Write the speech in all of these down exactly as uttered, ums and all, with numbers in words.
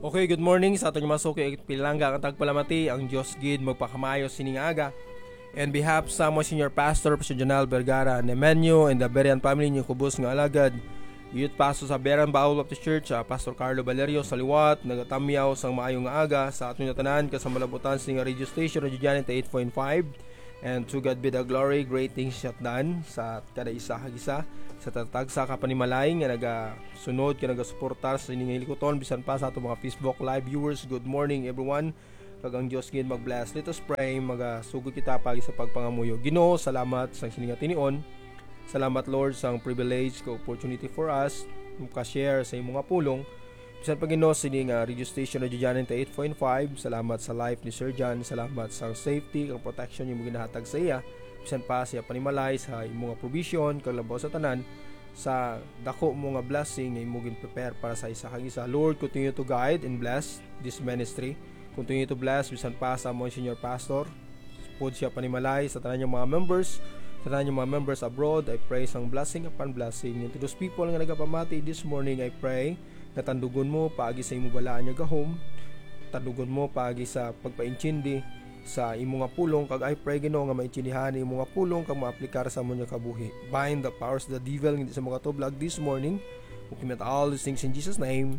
Okay, good morning sa ating masuki pilangga ang tagpalamati ang Diyos gid magpakamayo sining aga. And behalf sa mo senior pastor Pastor Jonal Vergara Nemenyo and the Berian family niyo kubos nga alagad. Youth pastor sa Berian Baul Baptist Church, uh, Pastor Carlo Valerio Saliwat, nagatamyaw sang maayong nga aga sa atong tanan kasambalabutan sa radio station Radio Janet eight point five. And to God be the glory, great things shut done sa kada isa kagisa sa tatag sa kapanimalay nga nagasunod ka nagasuportar sa ining likoton bisan pa sa ato mga Facebook live viewers. Good morning everyone. Kag ang Dios gid mag-bless. Let us pray. Magasugod kita pagi sa pagpangamuyo. Ginoo, salamat sa sininga tinion. Salamat Lord sa privilege ko opportunity for us maka-share sa imong pulong. Bisan pa Ginoo sining uh, radio station Radio Janet eight point five. Salamat sa life ni Sir John. Salamat sa safety kag protection nimo ginahatag sa iya. Bisan pa siya panimalay sa imong provision kag labaw sa tanan sa dako mo nga blessing nga imong prepare para sa isa kag isa. Lord, continue to guide and bless this ministry. Continue to bless bisan pa sa mo senior pastor. Pud siya panimalay sa tanan niyang mga members, sa tanan niyang mga members abroad. I pray sang blessing upon blessing. And to those people nga nagapamati this morning, I pray na tandugon mo paagi sa imong balaan niya gahom. Tandugon mo paagi sa pagpainchindi sa imong nga pulong kag I pray Ginoo nga maintindihan ni imong nga pulong kag maaplikar sa among kabuhi. Bind the powers of the devil hindi sa mga tublag this morning. We commit all these things in Jesus name.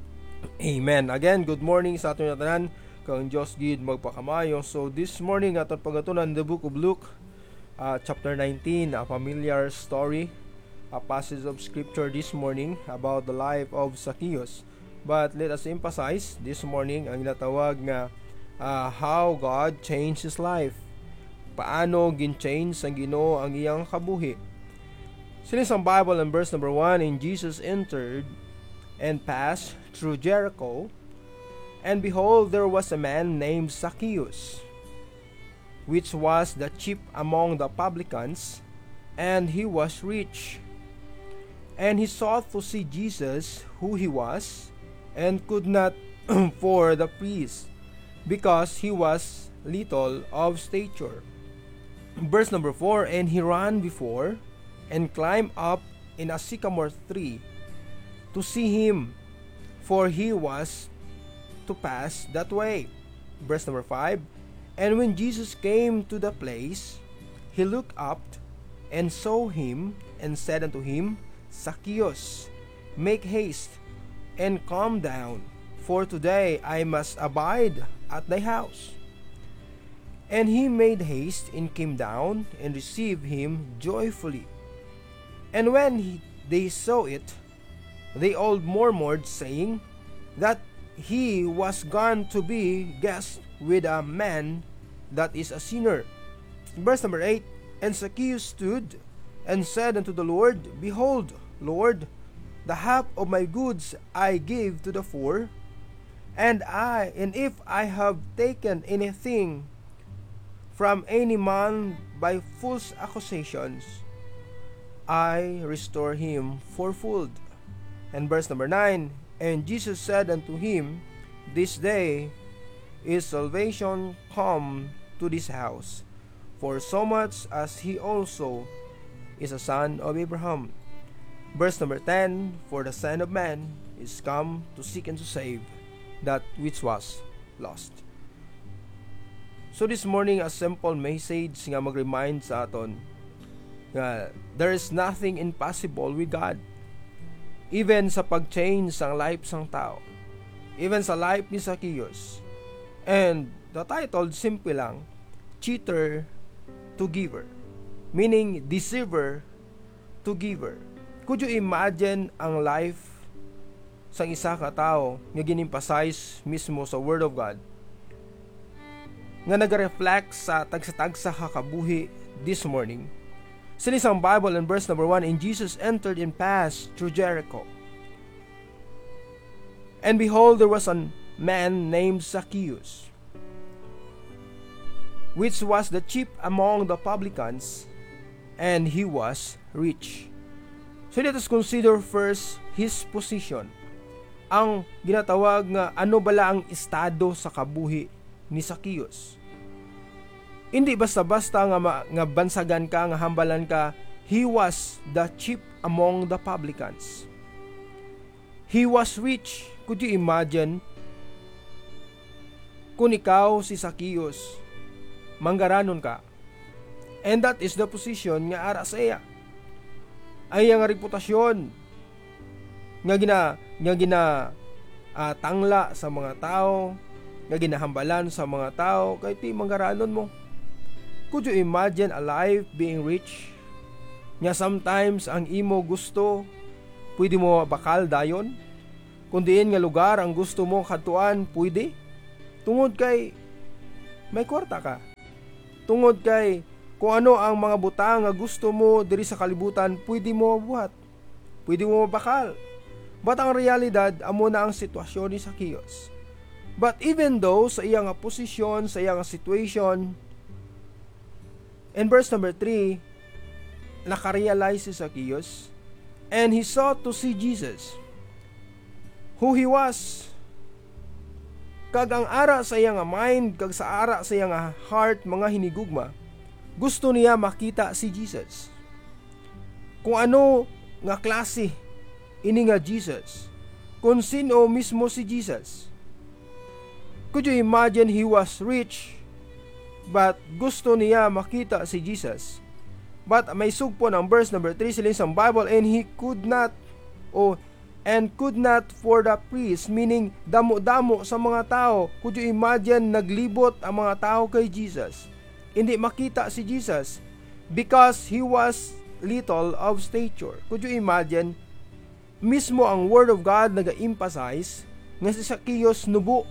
Amen. Again, good morning sa aton tanan. Kang Dios gid magpakamayo. So this morning aton pagatunan the book of Luke, uh, chapter nineteen, a familiar story, a passage of scripture this morning about the life of Zacchaeus. But let us emphasize this morning ang ginatawag nga Uh, how God changed his life. Paano gin-change ang Ginoo ang iyang kabuhi. Sinis ang Bible in verse number one, and Jesus entered and passed through Jericho, and behold, there was a man named Zacchaeus, which was the chief among the publicans, and he was rich. And he sought to see Jesus, who he was, and could not for the priest, because he was little of stature. Verse number four, and he ran before and climbed up in a sycamore tree to see him, for he was to pass that way. Verse number five, and when Jesus came to the place, he looked up and saw him and said unto him, Zacchaeus, make haste and come down, for today I must abide at thy house. And he made haste and came down and received him joyfully. And when he, they saw it, they all murmured, saying that he was gone to be guest with a man that is a sinner. Verse number eight, and Zacchaeus stood and said unto the Lord, Behold, Lord, the half of my goods I give to the poor, And I, and if I have taken anything from any man by false accusations, I restore him fourfold. And verse number nine, and Jesus said unto him, This day is salvation come to this house, for so much as he also is a son of Abraham. Verse number ten, for the Son of Man is come to seek and to save that which was lost. So this morning, a simple message nga mag-remind sa aton nga there is nothing impossible with God. Even sa pag-change ang life sang tao, even sa life ni Zacchaeus. And the title simple lang, cheater to giver, meaning deceiver to giver. Could you imagine ang life sang isa ka tao nga gin-emphasize mismo sa Word of God nga nag-reflect sa tagsa-tagsa kakabuhi this morning? Sinis ang Bible in verse number one, and Jesus entered and passed through Jericho. And behold, there was a man named Zacchaeus, which was the chief among the publicans, and he was rich. So let us consider first his position. Ang ginatawag nga ano bala ang estado sa kabuhi ni Zacchaeus. Hindi basta-basta nga, ma, nga bansagan ka, nga hambalan ka. He was the chief among the publicans. He was rich. Could you imagine kung ikaw si Zacchaeus, manggaranon ka. And that is the position nga ara sa iya. Ay ang reputasyon nga gina nga gina uh, tangla sa mga tao, nga ginahambalan sa mga tao, kay ti manggaranon mo. Could you imagine a life being rich? Nga sometimes ang imo gusto, pwede mo bakal dayon. Kung diin nga lugar ang gusto mo katuan, pwede. Tungod kay may kwarta ka. Tungod kay kung ano ang mga butang nga gusto mo diri sa kalibutan, pwede mo buhat. Pwede mo mabakal. But ang realidad, amo na ang sitwasyon ni Zacchaeus. But even though sa iyang posisyon, sa iyang situation, in verse number three, nakarealize si Zacchaeus, and he sought to see Jesus, who he was. Kag ang ara sa iyang mind, kag sa ara sa iyang heart, mga hinigugma, gusto niya makita si Jesus. Kung ano nga klase ini nga Jesus, kung sino mismo si Jesus. Could you imagine he was rich, but gusto niya makita si Jesus? But may sugpo ng verse number three silin sa Bible, and he could not, o and could not for the priest, meaning damo-damo sa mga tao. Could you imagine, naglibot ang mga tao kay Jesus? Hindi makita si Jesus because he was little of stature. Could you imagine, mismo ang Word of God nag-emphasize nga si Zacchaeus nubo.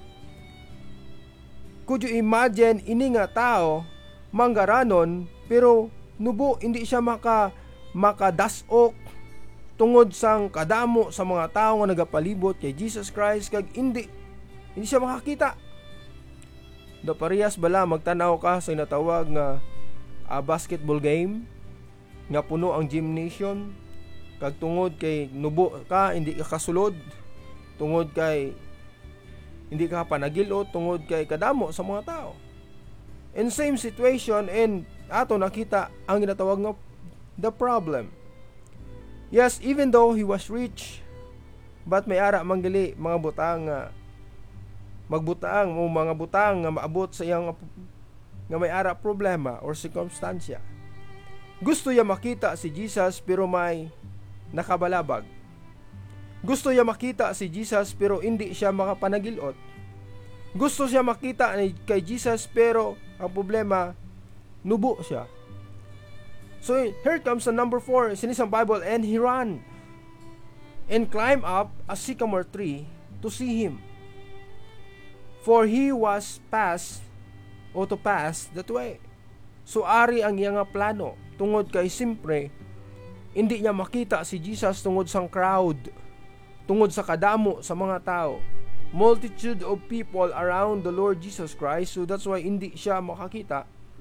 Could you imagine, ini nga tao manggaranon pero nubo, hindi siya maka makadasok tungod sang kadamo sa mga tao nga nagapalibot kay Jesus Christ, kag hindi hindi siya makakita. Do parehas bala magtanaw ka sa inatawag nga uh, basketball game nga puno ang gymnasium, kag tungod kay nubo ka, hindi ka kasulod, tungod kay hindi ka panagilot, tungod kay kadamo sa mga tao. In same situation, and ato nakita ang ginatawag nga the problem. Yes, even though he was rich, but may ara manggali mga butang nga magbutang o mga butang nga maabot sa iyang nga may ara problema or circumstansya. Gusto niya makita si Jesus pero may nakabalabag. Gusto niya makita si Jesus pero hindi siya makapanagilot. Gusto siya makita kay Jesus pero ang problema, nubo siya. So here comes the number four, sinisang Bible, and he ran and climbed up a sycamore tree to see him, for he was past o to pass that way. So ari ang iyang plano, tungod kay simpre hindi niya makita si Jesus tungod sang crowd, tungod sa kadamo sa mga tao, multitude of people around the Lord Jesus Christ. So that's why hindi siya makakita.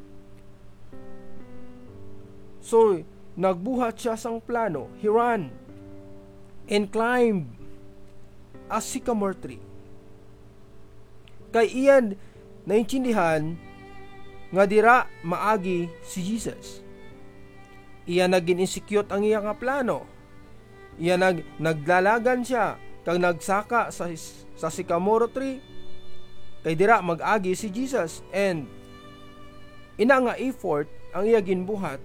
So, nagbuhat siya sang plano. He ran and climbed a sycamore tree. Kay iyan naintindihan nga dira maagi si Jesus. Iyan nagin-insecute ang iyang plano. Iyan nag naglalagan siya kag nagsaka sa sa sycamore tree. Kay dira mag-agi si Jesus, and ina nga effort ang iya ginbuhat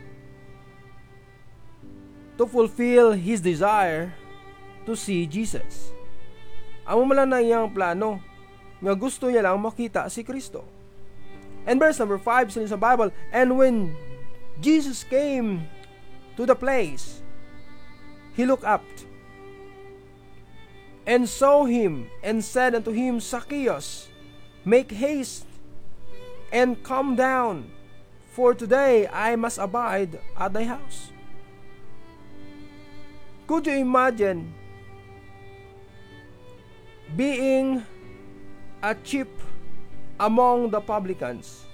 to fulfill his desire to see Jesus. Amo man na iyang plano nga gusto niya lang makita si Kristo. And verse number five sa Bible, and when Jesus came to the place, he looked up and saw him and said unto him, Zacchaeus, make haste and come down, for today I must abide at thy house. Could you imagine being a chief among the publicans,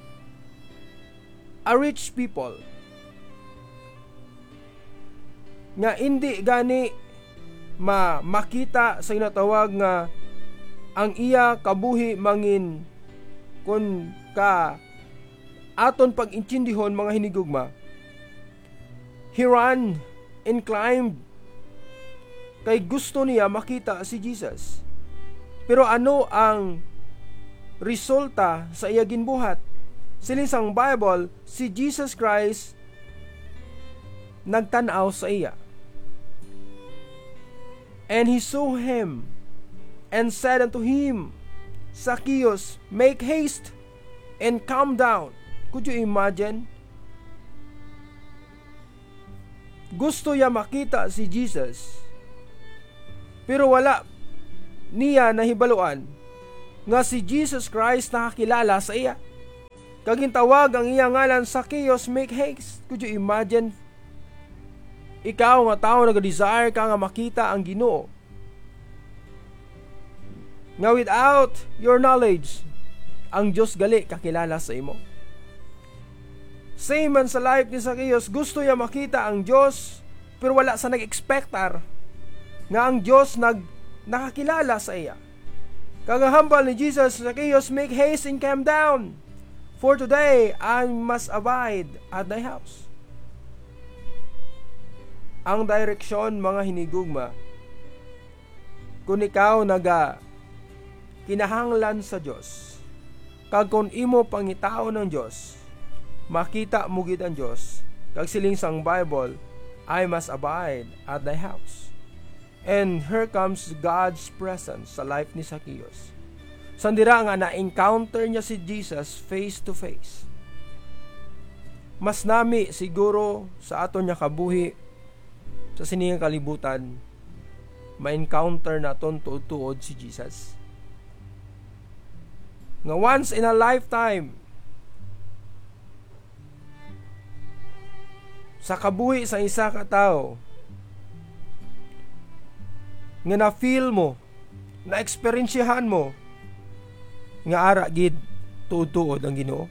a rich people, nga hindi gani ma makita sa inatawag nga ang iya kabuhi mangin kun ka aton pag-intindihon mga hinigugma. He ran and climbed kay gusto niya makita si Jesus. Pero ano ang resulta sa iya ginbuhat. Siling sang Bible, si Jesus Christ nagtanaw sa iya. And he saw him and said unto him, Zacchaeus, make haste and come down. Could you imagine? Gusto niya makita si Jesus, pero wala niya nahibaluan nga si Jesus Christ nakakilala sa iya. Kagintawag ang iya ngalan, Zacchaeus, make haste. Could you imagine? Ikaw nga tao nag-desire ka nga makita ang Ginoo, nga without your knowledge, ang Diyos gali kakilala sa imo. Same man sa life ni Zacchaeus, gusto niya makita ang Diyos, pero wala sa nag-expectar nga ang Diyos nag nakakilala sa iya. Kagahambal ni Jesus, Zacchaeus, make haste and come down, for today I must abide at thy house. Ang direksyon, mga hinigugma, kung ikaw naga kinahanglan sa Diyos, kag kung imo pangitao ng Diyos, makita mo gid ang Diyos, kag siling sang Bible, I must abide at thy house. And here comes God's presence sa life ni Zacchaeus. Sandira nga na-encounter niya si Jesus face to face. Mas nami siguro sa aton niya kabuhi, sa siningang kalibutan, ma-encounter naton tuod-tuod si Jesus. Nga once in a lifetime, sa kabuhi sa isa ka tao, nga na-feel mo, na-experiensyahan mo, nga ara gid tuod-tuod ang Ginoo.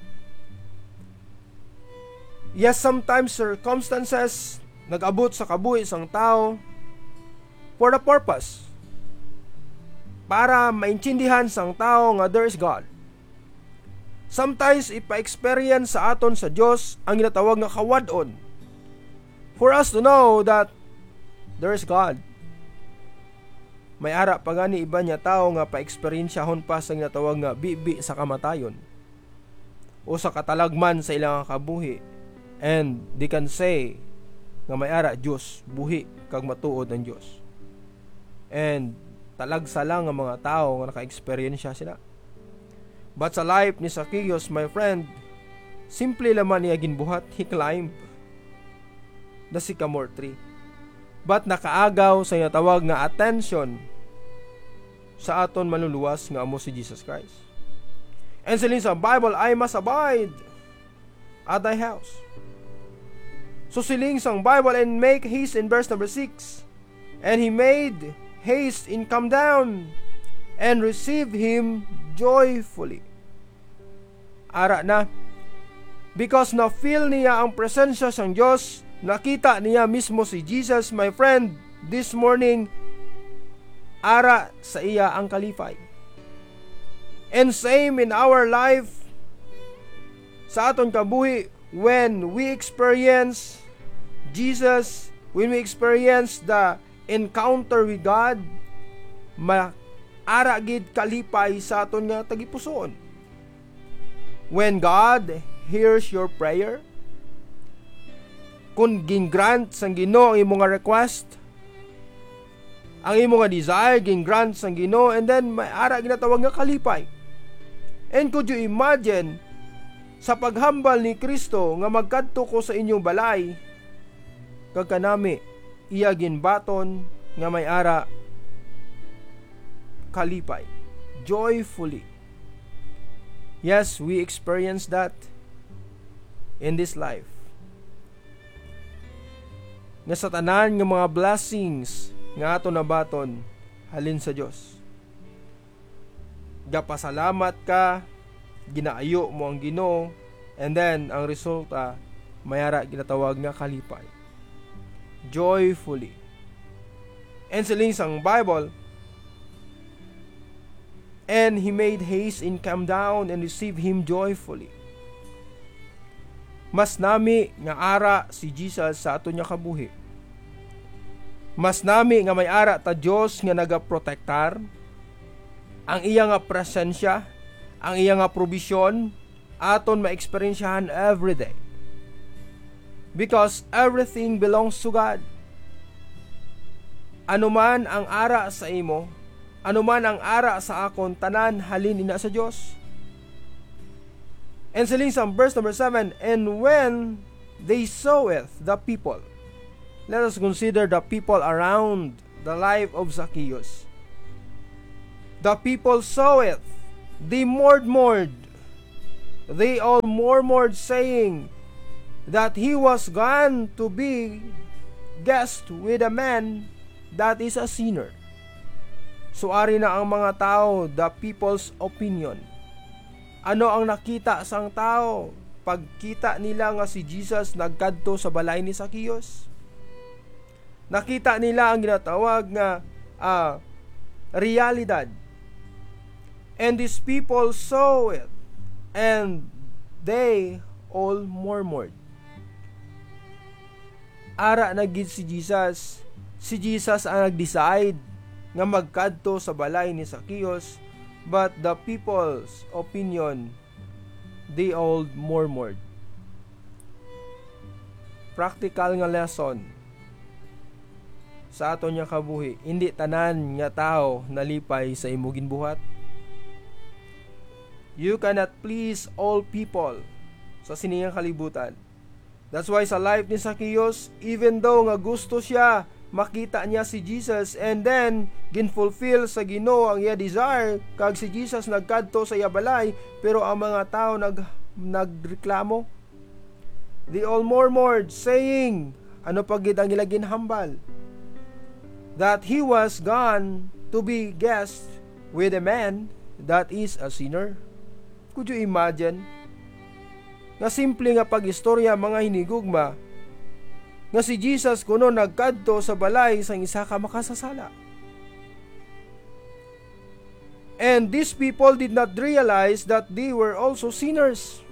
Yes, sometimes circumstances nag-abot sa kabuhi sang tao for the purpose para maintindihan sang tao nga there is God. Sometimes ipa-experience sa aton sa Dios ang ginatawag nga kawad-on, for us to know that there is God. May ara pa gani iba niya tao nga pa-experyensyahon pa sa ginatawag nga bibi sa kamatayon o sa katalagman sa ilang kabuhi, and they can say nga may ara Diyos buhi kag matuod ang Diyos. And talagsa lang ang mga tao nga naka-experience sila. But sa life ni Zacchaeus, my friend, simple laman niya ginbuhat. He climbed the sycamore tree, but nakaagaw sa tawag nga attention sa aton maluluwas nga amo si Jesus Christ. And siling sa Bible, I must abide at thy house. So siling sang Bible, and make haste in verse number six. And he made haste and come down and receive him joyfully. Ara na, because na-feel niya ang presensya sang Diyos, nakita niya mismo si Jesus, my friend, this morning, ara sa iya ang kalipay. And same in our life, sa aton kabuhi, when we experience Jesus, when we experience the encounter with God, ma-ara gid kalipay sa aton nga tagipusoon. When God hears your prayer, kung gingrant sang Ginoo ang imong request, ang imong desire gingrant sang Ginoo, and then may ara ginatawag nga kalipay. And could you imagine sa paghambal ni Kristo nga magkadto ko sa inyong balay, kag kanami iya ginbaton nga may ara kalipay, joyfully. Yes, we experience that in this life. Nga sa tanan nga mga blessings nga ato nabaton halin sa Dios, gapasalamat ka, ginaayo mo ang Ginoo, and then ang resulta mayara ginatawag nga kalipay, joyfully. And siling sang Bible, and he made haste and come down and receive him joyfully. Mas nami nga ara si Jesus sa ato nya kabuhi. Mas nami nga may ara ta Dios nga nagaprotektar, ang iya nga presensya, ang iya nga provision aton ma-experiensyahan every day. Because everything belongs to God. Anuman ang ara sa imo, anuman ang ara sa akon, tanan halin ina sa Dios. And siling sa verse number seven, and when they saw it, the people. Let us consider the people around the life of Zacchaeus. The people saw it. They murmured. They all murmured, saying that he was gone to be guest with a man that is a sinner. So ari na ang mga tao, the people's opinion. Ano ang nakita sang tao pagkita nila nga si Jesus nagkadto sa balay ni Zacchaeus? Nakita nila ang ginatawag nga uh, realidad. And these people saw it, and they all murmured. Ara na gid si Jesus. Si Jesus ang nag-decide nga magkadto sa balay ni Zacchaeus, but the people's opinion, they all murmured. Practical nga lesson sa aton nga kabuhi, hindi tanan nga tao nalipay sa imo ginbuhat. You cannot please all people sa siningang kalibutan. That's why sa life ni Zacchaeus, even though nga gusto siya makita niya si Jesus, and then ginfulfill sa Ginoo ang iya desire, kag si Jesus nagkadto sa iya balay, pero ang mga tao nag nagreklamo. They all murmured, saying, ano pa gid ang ila ginhambal? That he was gone to be guest with a man that is a sinner. Could you imagine? Nga simple nga pag-istorya mga hinigugma, nga si Jesus kuno nagkadto sa balay sang isa ka makasasala. And these people did not realize that they were also sinners.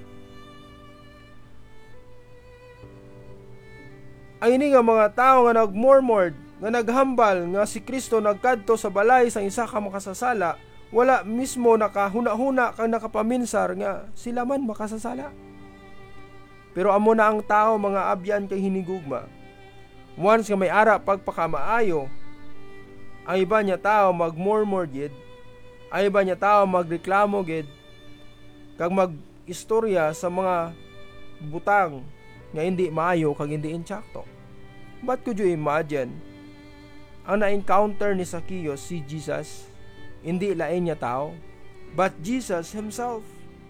Ang ini nga mga tao nga nagmurmured, nga naghambal nga si Kristo nagkadto sa balay sang isa ka makasasala, wala mismo nakahuna-huna kang nakapaminsar nga sila man makasasala. Pero amo na ang tao mga abyan kay hinigugma. Once nga may ara pagpakamaayo, ang iba niya tao magmurmur gid, ang iba niya tao magreklamo gid, kag mag-istorya sa mga butang nga hindi maayo kag hindi insakto. But could you imagine, ang na-encounter ni Zacchaeus si Jesus, hindi lain niya tao, but Jesus himself.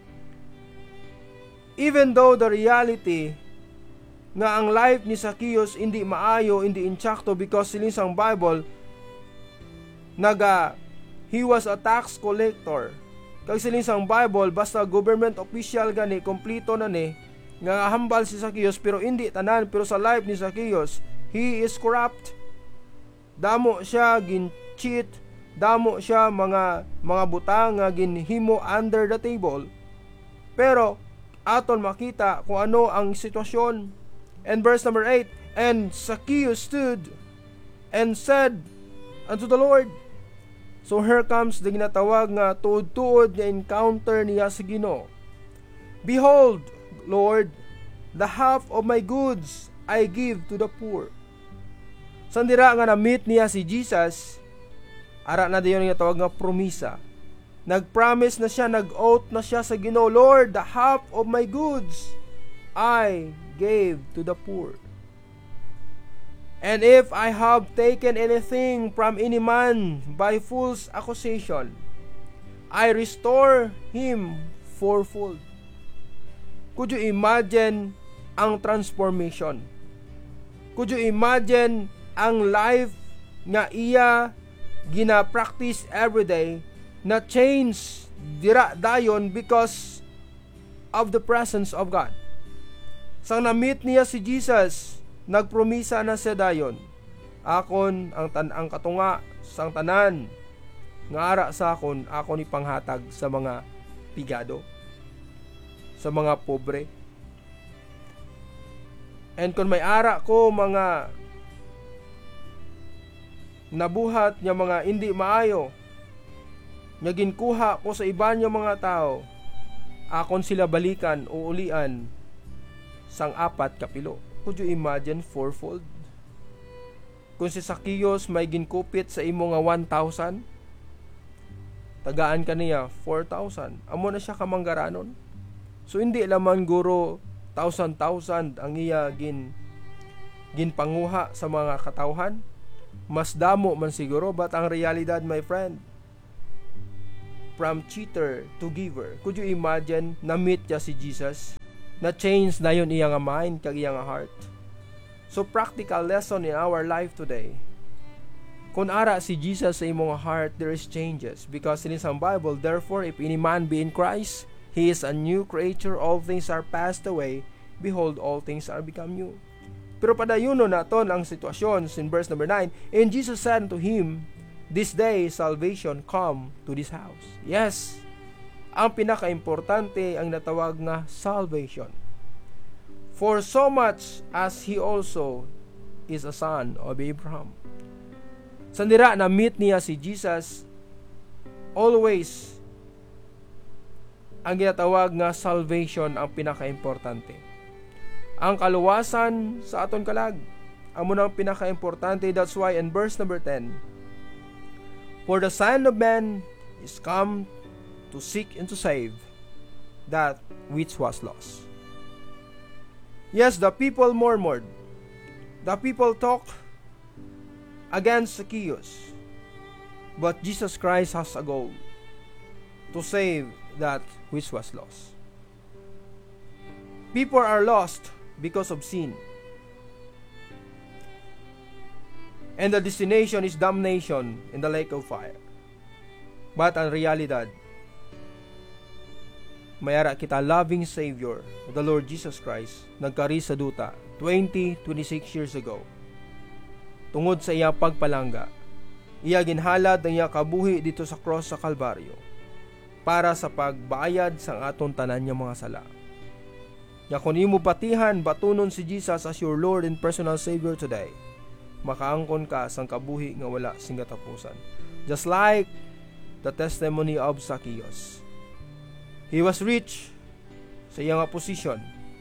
Even though the reality nga ang life ni Zacchaeus hindi maayo, hindi insakto, because siling sang Bible naga he was a tax collector. Kag siling sang Bible basta government official gani, kompleto na ni nga hambal si Zacchaeus, pero hindi tanan. Pero sa life ni Zacchaeus, he is corrupt. Damo siya gin-cheat, damo siya mga mga butang nga ginhimo under the table. Pero aton makita kung ano ang sitwasyon. And verse number eight, and Zacchaeus stood and said unto the Lord. So here comes the ginatawag nga tuod-tuod nga encounter niya sa Ginoo. Behold, Lord, the half of my goods I give to the poor. Sandira nga na-meet niya si Jesus, ara na dayon nga tawag nga promisa. Nag-promise na siya, nag-oath na siya sa Ginoo, Lord, the half of my goods I gave to the poor. And if I have taken anything from any man by false accusation, I restore him fourfold. Could you imagine ang transformation? Could you imagine ang life nga iya gina-practice everyday, na change dira dayon because of the presence of God. Sang na-meet niya si Jesus, nagpromisa na siya dayon, akon ang tan ang katunga sang tanan nga ara sa akon, akon ipanghatag sa mga pigado, sa mga pobre. And kung may ara ko mga nabuhat nga mga hindi maayo, nga ginkuha ko sa iban nga mga tao, akon sila balikan o ulian sang apat kapilo. Could you imagine fourfold? Kung si Zacchaeus may ginkupit sa imo nga one thousand, tagaan kaniya four thousand. Amo na siya kamanggaranon. So hindi lamang guro thousand thousand ang iya gin ginpanguha sa mga katawhan. Mas damo man siguro, but ang realidad, my friend, from cheater to giver. Could you imagine na meet niya si Jesus? Na change na yun iyang mind kag iyang heart. So practical lesson in our life today. Kung ara si Jesus sa imong heart, there is changes. Because in isang Bible, therefore, if any man be in Christ, he is a new creature. All things are passed away. Behold, all things are become new. Pero padayuno naton ang sitwasyon in verse number nine. And Jesus said unto him, this day salvation come to this house. Yes, ang pinaka-importante ang natawag nga salvation. For so much as he also is a son of Abraham. Sandira na meet niya si Jesus, always ang ginatawag nga salvation ang pinaka-importante. Ang kaluwasan sa aton kalag, amo nang pinaka-importante. That's why in verse number ten, for the Son of Man is come to seek and to save that which was lost. Yes, the people murmured. The people talk against Zacchaeus. But Jesus Christ has a goal to save that which was lost. People are lost because of sin. And the destination is damnation in the lake of fire. But ang realidad, mayara kita loving Savior, the Lord Jesus Christ, nagkari sa duta twenty, twenty-six years ago. Tungod sa iyang pagpalangga, iya ginhalad ang iya kabuhi dito sa cross sa Kalbaryo para sa pagbayad sa aton tanan nga mga sala. Ya kung imo batihan, batunon si Jesus as your Lord and personal Savior today, makaangkon ka sang kabuhi nga wala sing katapusan. Just like the testimony of Zacchaeus. He was rich sa iyang position.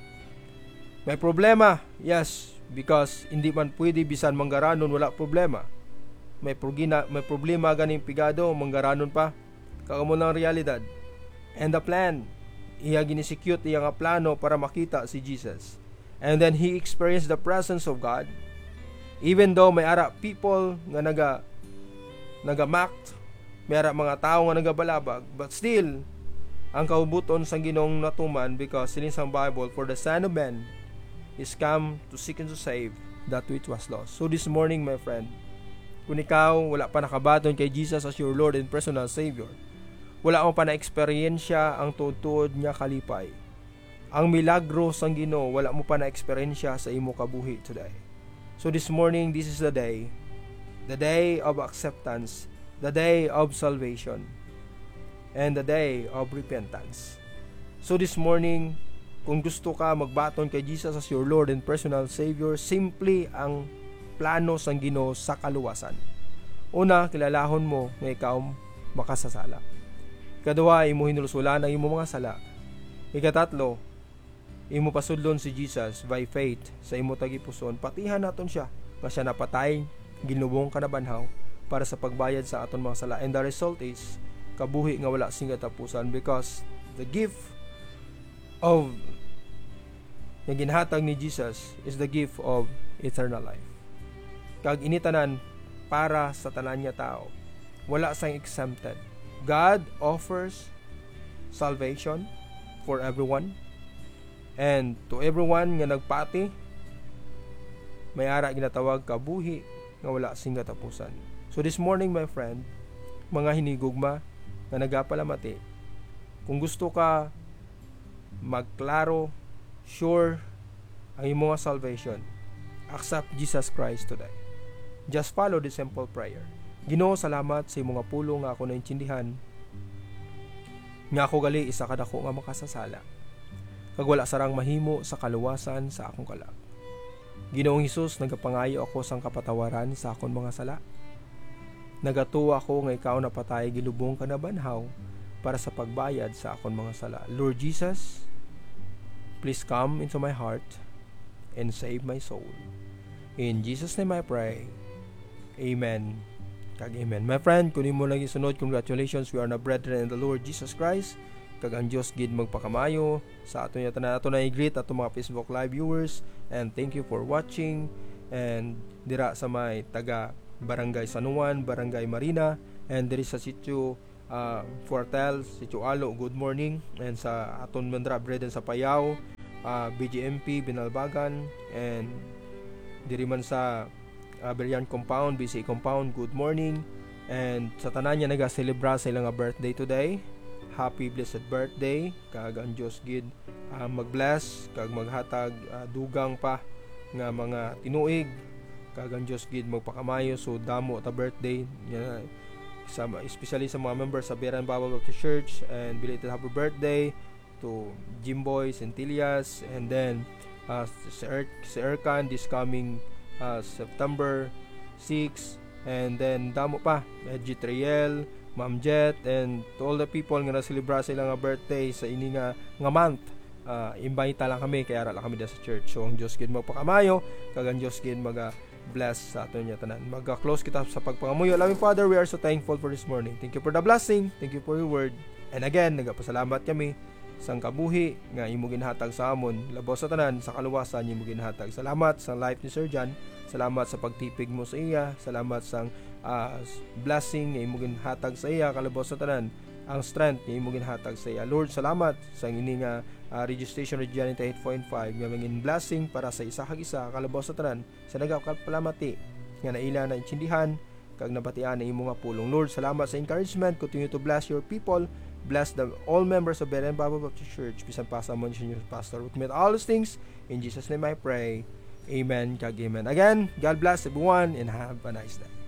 May problema, yes, because hindi man pwede bisan manggaranon wala problema. May progina, may problema ganing pigado, manggaranon pa. Kamo ng realidad. And the plan, iya ginisikute iya nga plano para makita si Jesus. And then he experienced the presence of God. Even though may ara people nga naga nagamact, may ara mga tao nga nagabalabag, but still ang kaubuton sang Ginoong natuman, because in isang Bible, for the Son of Man is come to seek and to save that which was lost. So this morning, my friend, kung ikaw wala pa nakabaton kay Jesus as your Lord and personal Savior, wala mo pa na-eksperyensya ang tuod-tuod niya kalipay, ang milagro sang Ginoo, wala mo pa na-eksperyensya sa imo kabuhi today. So this morning, this is the day, the day of acceptance, the day of salvation, and the day of repentance. So this morning, kung gusto ka magbaton kay Jesus as your Lord and personal Savior, simply ang plano sang Ginoo sa kaluwasan. Una, kilalahon mo nga ikaw makasasala. Ikaduha, imo hinulusulan ang imo mga sala. Ikatatlo, imo pasudlon si Jesus by faith sa imo tagipuson. Patihan naton siya nga siya napatay, ginubong kanabanhaw para sa pagbayad sa aton mga sala. And the result is kabuhi nga wala sing katapusan, because the gift of nga ginhatag ni Jesus is the gift of eternal life. Kag initanan para sa tanan niya tao. Wala sang exempted. God offers salvation for everyone, and to everyone nga nagpati, may ara ginatawag kabuhi nga wala sing katapusan. So this morning, my friend, mga hinigugma nga nagapalamati, kung gusto ka magklaro, sure ang imong salvation, accept Jesus Christ today. Just follow the simple prayer. Ginoo, salamat sa imong pulo nga ako naintindihan nga ako gali isa kadako nga makasasala, kag wala sarang mahimo sa kaluwasan sa akong kalag. Ginoong Hesus, nagapangayo ako sang kapatawaran sa akong mga sala. Nagatuwa ako nga ikaw napatay gilubong kanabanhaw para sa pagbayad sa akon mga sala. Lord Jesus, please come into my heart and save my soul. In Jesus' name I pray. Amen. Kag amen. My friend, kunin mo lagi sunod, congratulations, we are na brethren in the Lord Jesus Christ. Kag ang Diyos gid magpakamayo sa ato niya tanan. Ato na i-greet ato mga Facebook live viewers, and thank you for watching. And dira sa may taga Barangay San Juan, Barangay Marina, and diri sa sitio uh, Fortel, sitio Alo, good morning. And sa aton mandra brethren sa Payao, uh, B G M P Binalbagan, and diri man sa uh, Berian Compound, B C Compound, good morning. And sa tanan niya naga-celebra sa ilang birthday today. Happy blessed birthday. Kag ang Dios gid uh, mag-bless kag maghatag uh, dugang pa nga mga tinuig. Kag ang Dios gid magpakamayo, so damo ta birthday yeah, sa especially sa mga members sa Beran Bible Baptist Church. And belated happy birthday to Jimboy Centillas, and then uh, si, er- si Erkan this coming uh, September sixth, and then damo pa Edgy Triel, Ma'am Jet, and to all the people nga na-celebra sa ilang birthday sa ini nga nga month. Uh, invite lang kami, kaya ara lang kami sa church. So ang Dios gid magpakamayo, kag ang Dios gid maga bless sa aton niya tanan. Maga-close kita sa pagpangamuyo. Loving Father, we are so thankful for this morning. Thank you for the blessing. Thank you for your word. And again, nagapasalamat kami sang kabuhi nga imo ginhatag sa amon. Labaw sa tanan, sa kaluwasan imo ginhatag. Salamat sa life ni Sir John. Salamat sa pagtipig mo sa iya. Salamat sa uh, blessing nga imo ginhatag sa iya, kalabaw sa tanan. Ang strength nga imo ginhatag sa iya. Lord, salamat sa ini nga uh, registration Regina eight point five nga mangin blessing para sa isa kag isa, kalabaw sa tanan. Sa nagakapalamati nga naila na intindihan kag nabatian na imo nga pulong. Lord, salamat sa encouragement. Continue to bless your people. Bless the all members of Beran Bible Baptist Church. Bisan pa sa mon senior pastor. We commit all these things in Jesus' name I pray. Amen kag amen. Again, God bless everyone and have a nice day.